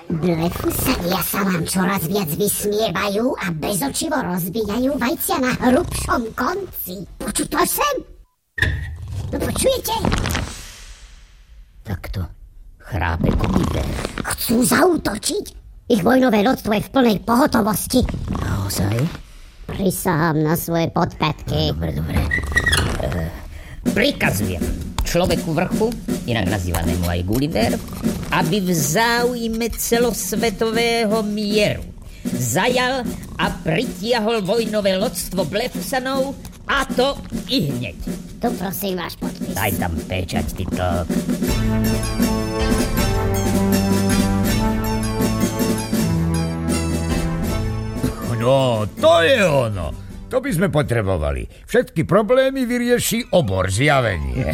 Blefusania sa vám čoraz viac vysmievajú a bezočivo rozbijajú vajcia na hrubšom konci. Počuť to sem? No počujete? Takto chrápe Gulliver. Chcú zaútočiť? Ich vojnové lodstvo je v plnej pohotovosti. Naozaj? Prisahám na svoje podpätky. Dobre. Prikazujem človeku vrchu, inak nazývanému aj Gulliver, aby v záujme celosvetového mieru zajal a pritiahol vojnové lodstvo Blefusanov, a to i hneď. Tu prosím váš podpis. Daj tam pečať, Titok. No, to je ono. To by sme potrebovali. Všetky problémy vyrieši obor zjavenie.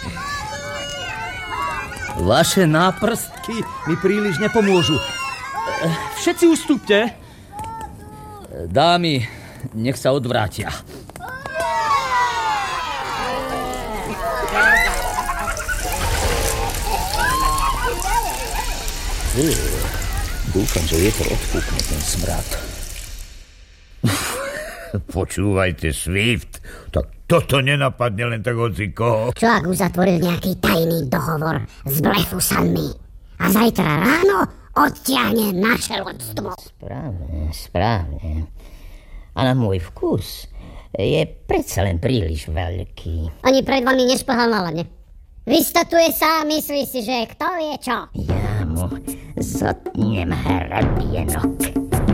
Vaše náprstky mi príliš nepomôžu. Všetci ustúpte. Dámy, nech sa odvrátia. Dúfam, že vietor odfúkne ten smrad. Počúvajte, Swift, tak toto nenapadne len tak hocikoho. Čo ak uzatvoril nejaký tajný dohovor s Blefusanmi a zajtra ráno odtiahne naše lodstvo? Správne. A na môj vkus je predsa len príliš veľký. Ani pred vami nešplhal na lane. Vystatuje sa a myslí si, že kto vie čo. Ja mu zotnem hrabienok.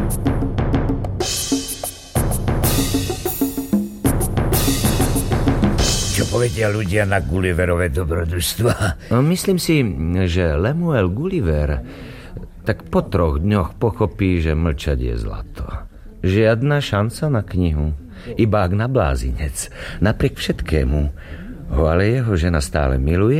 Čo povedia ľudia na Gulliverové dobrodružstva? Myslím si, že Lemuel Gulliver tak po 3 dňoch pochopí, že mlčať je zlato. Žiadna šanca na knihu. Iba ak na blázinec. Napriek všetkému ho ale jeho žena stále miluje